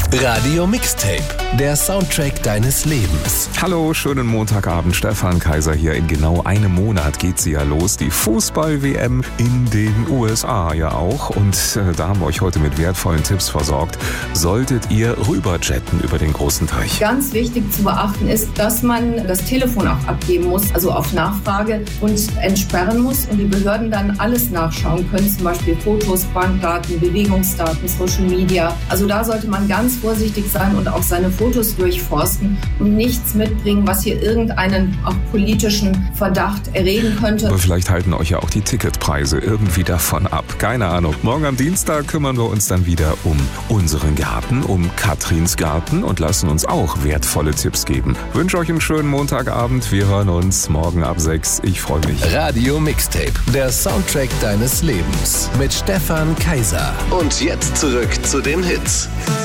Radio Mixtape, der Soundtrack deines Lebens. Hallo, schönen Montagabend. Stefan Kaiser hier. In genau einem Monat geht sie ja los. Die Fußball-WM in den USA ja auch. Und da haben wir euch heute mit wertvollen Tipps versorgt. Solltet ihr rüberjetten über den großen Teich? Ganz wichtig zu beachten ist, dass man das Telefon auch abgeben muss, also auf Nachfrage, und entsperren muss. Und die Behörden dann alles nachschauen können, zum Beispiel Fotos, Bankdaten, Bewegungsdaten, Social Media. Also da sollte man ganz vorsichtig sein und auch seine Fotos durchforsten und nichts mitbringen, was hier irgendeinen auch politischen Verdacht erregen könnte. Aber vielleicht halten euch ja auch die Ticketpreise irgendwie davon ab. Keine Ahnung. Morgen am Dienstag kümmern wir uns dann wieder um unseren Garten, um Katrins Garten und lassen uns auch wertvolle Tipps geben. Wünsche euch einen schönen Montagabend. Wir hören uns morgen ab 6. Ich freue mich. Radio Mixtape, der Soundtrack deines Lebens mit Stefan Kaiser. Und jetzt zurück zu den Hits.